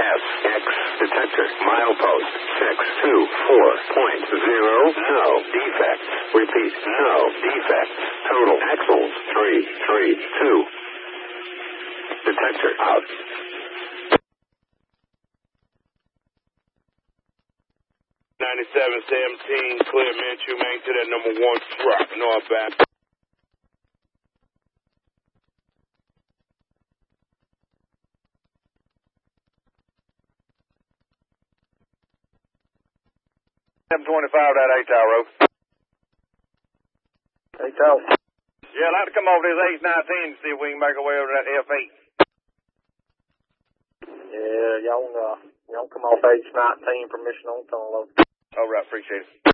SX detector. Milepost 624.0. No defects. Repeat, no defects. Total axles 332. Detector out. 9717, clear Manchu Main to that number 1 truck, northbound. $725 that A-Tower road. A-Tower. Yeah, I'd like to come over this H-19 and see if we can make our way over that F8. Yeah, y'all come off H-19, permission on tunnel. All right, appreciate it.